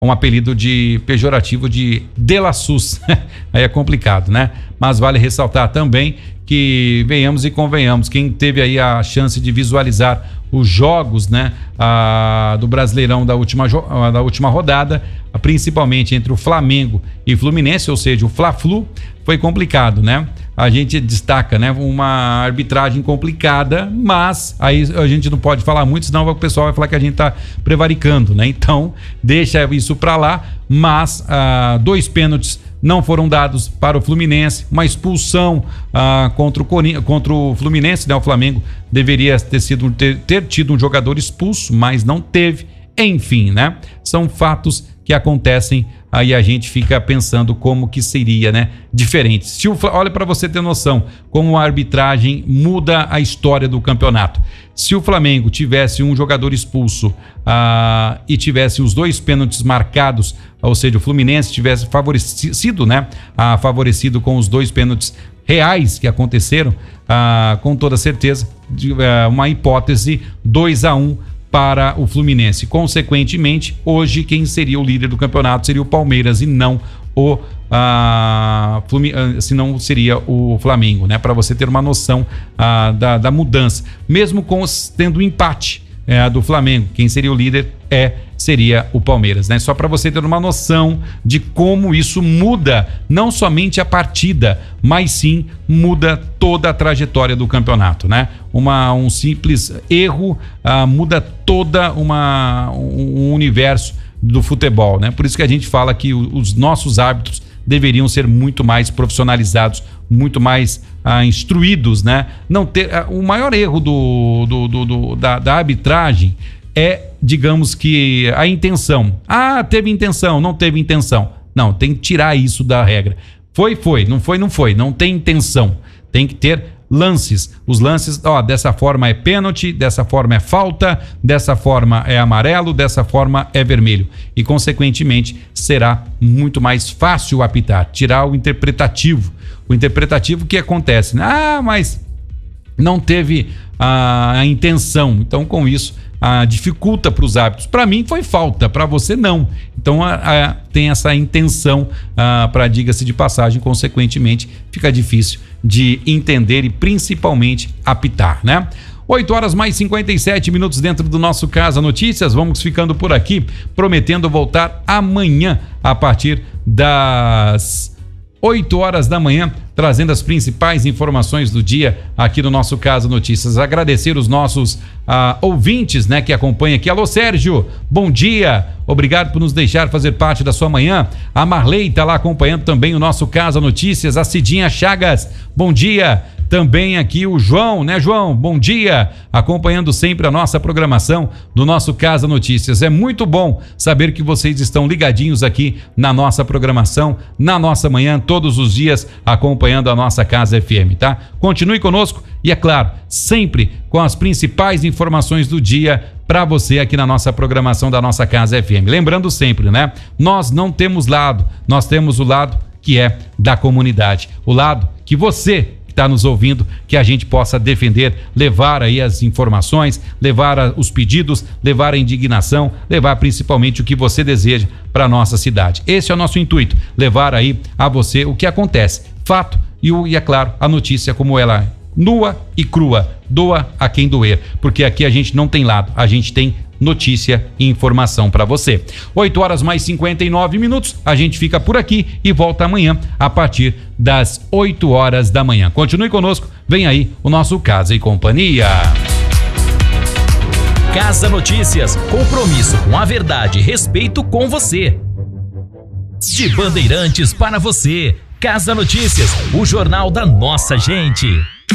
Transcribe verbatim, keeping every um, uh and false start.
um apelido de pejorativo de De La Sus. Aí é complicado, né? Mas vale ressaltar também que venhamos e convenhamos, quem teve aí a chance de visualizar os jogos, né, a, do Brasileirão da última, da última rodada, principalmente entre o Flamengo e Fluminense, ou seja, o Fla-Flu, foi complicado, né? A gente destaca, né, uma arbitragem complicada, mas aí a gente não pode falar muito, senão o pessoal vai falar que a gente tá prevaricando, né? Então, deixa isso pra lá, mas ah, dois pênaltis não foram dados para o Fluminense, uma expulsão ah, contra, o Corin- contra o Fluminense, né? O Flamengo deveria ter, sido, ter, ter tido um jogador expulso, mas não teve. Enfim, né? São fatos que acontecem, aí a gente fica pensando como que seria, né? Diferente. Se o, olha para você ter noção como a arbitragem muda a história do campeonato. Se o Flamengo tivesse um jogador expulso ah, e tivesse os dois pênaltis marcados, ou seja, o Fluminense tivesse favorecido, né? Ah, favorecido com os dois pênaltis reais que aconteceram, ah, com toda certeza, de, ah, uma hipótese dois a um para o Fluminense. Consequentemente, hoje quem seria o líder do campeonato seria o Palmeiras e não o ah, Flumi, ah, se não seria o Flamengo, né? Para você ter uma noção ah, da, da mudança. Mesmo com os, tendo um empate é, do Flamengo, quem seria o líder é seria o Palmeiras, né? Só para você ter uma noção de como isso muda não somente a partida, mas sim muda toda a trajetória do campeonato, né? Uma, um simples erro ah, muda toda uma, um universo do futebol, né? Por isso que a gente fala que os nossos árbitros deveriam ser muito mais profissionalizados, muito mais ah, instruídos, né? Não ter, ah, o maior erro do, do, do, do, da, da arbitragem é, digamos que a intenção. Ah, teve intenção, não teve intenção. Não, tem que tirar isso da regra. Foi, foi, não foi, não foi. Não tem intenção. Tem que ter lances. Os lances, ó, dessa forma é pênalti, dessa forma é falta, dessa forma é amarelo, dessa forma é vermelho. E, consequentemente, será muito mais fácil apitar. Tirar o interpretativo. O interpretativo que acontece, né? Ah, mas não teve a, a intenção. Então, com isso, Ah, dificulta para os árbitros. Para mim foi falta, para você não. Então a, a, tem essa intenção ah, para, diga-se de passagem, consequentemente fica difícil de entender e principalmente apitar, né? oito horas mais cinquenta e sete minutos dentro do nosso Casa Notícias. Vamos ficando por aqui, prometendo voltar amanhã a partir das oito horas da manhã, trazendo as principais informações do dia aqui no nosso Casa Notícias. Agradecer os nossos ah, ouvintes, né, que acompanham aqui. Alô, Sérgio, bom dia, obrigado por nos deixar fazer parte da sua manhã. A Marley está lá acompanhando também o nosso Casa Notícias. A Cidinha Chagas, bom dia. Também aqui o João, né, João? Bom dia, acompanhando sempre a nossa programação do nosso Casa Notícias. É muito bom saber que vocês estão ligadinhos aqui na nossa programação, na nossa manhã, todos os dias, acompanhando a nossa Casa F M, tá? Continue conosco e, é claro, sempre com as principais informações do dia para você aqui na nossa programação da nossa Casa F M. Lembrando sempre, né? Nós não temos lado, nós temos o lado que é da comunidade, o lado que você está nos ouvindo, que a gente possa defender, levar aí as informações, levar a, os pedidos, levar a indignação, levar principalmente o que você deseja para nossa cidade. Esse é o nosso intuito, levar aí a você o que acontece, fato e, o, e é claro, a notícia como ela é, nua e crua, doa a quem doer, porque aqui a gente não tem lado, a gente tem notícia e informação para você. oito horas mais cinquenta e nove minutos, a gente fica por aqui e volta amanhã a partir das oito horas da manhã. Continue conosco, vem aí o nosso Casa e Companhia. Casa Notícias, compromisso com a verdade e respeito com você. De Bandeirantes para você, Casa Notícias, o jornal da nossa gente.